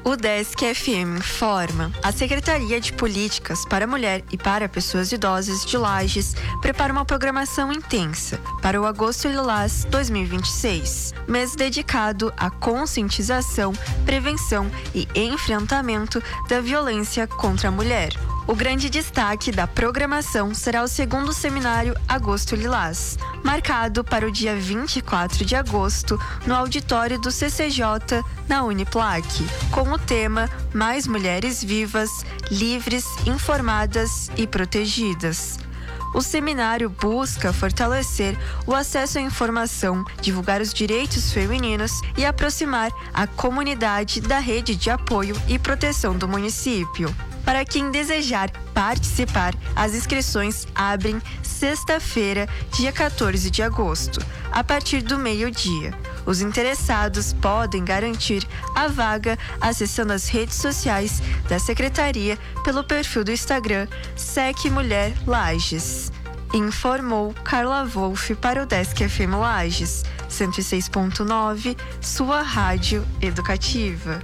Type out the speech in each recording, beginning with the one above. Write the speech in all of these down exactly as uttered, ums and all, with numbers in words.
O Desk F M informa. A Secretaria de Políticas para a Mulher e para Pessoas Idosas de Lages prepara uma programação intensa para o Agosto Lilás dois mil e vinte e seis, mês dedicado à conscientização, prevenção e enfrentamento da violência contra a mulher. O grande destaque da programação será o segundo seminário Agosto Lilás, marcado para o dia vinte e quatro de agosto, no auditório do C C J, na Uniplac, com o tema Mais Mulheres Vivas, Livres, Informadas e Protegidas. O seminário busca fortalecer o acesso à informação, divulgar os direitos femininos e aproximar a comunidade da rede de apoio e proteção do município. Para quem desejar participar, as inscrições abrem sexta-feira, dia quatorze de agosto, a partir do meio-dia. Os interessados podem garantir a vaga acessando as redes sociais da Secretaria pelo perfil do Instagram Sec Mulher Lages. Informou Carla Wolff para o Desk F M Lages, cento e seis ponto nove, sua rádio educativa.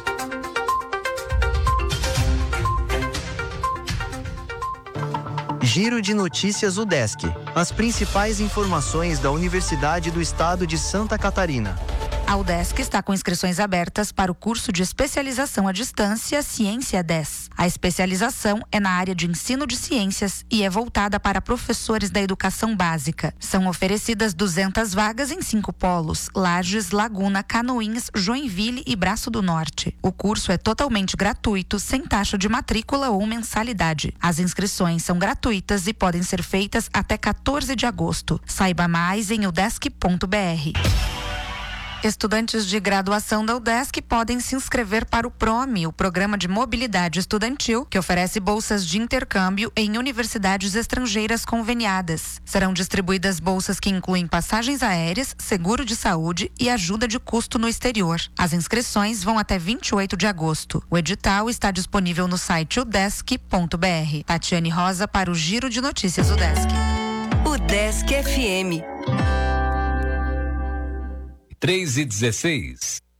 Giro de Notícias UDESC. As principais informações da Universidade do Estado de Santa Catarina. A UDESC está com inscrições abertas para o curso de especialização à distância Ciência dez. A especialização é na área de ensino de ciências e é voltada para professores da educação básica. São oferecidas duzentas vagas em cinco polos: Lages, Laguna, Canoinhas, Joinville e Braço do Norte. O curso é totalmente gratuito, sem taxa de matrícula ou mensalidade. As inscrições são gratuitas e podem ser feitas até quatorze de agosto. Saiba mais em udesc ponto br. Estudantes de graduação da UDESC podem se inscrever para o PROME, o Programa de Mobilidade Estudantil, que oferece bolsas de intercâmbio em universidades estrangeiras conveniadas. Serão distribuídas bolsas que incluem passagens aéreas, seguro de saúde e ajuda de custo no exterior. As inscrições vão até vinte e oito de agosto. O edital está disponível no site udesc ponto br. Tatiane Rosa para o Giro de Notícias UDESC. UDESC F M. três e dezesseis.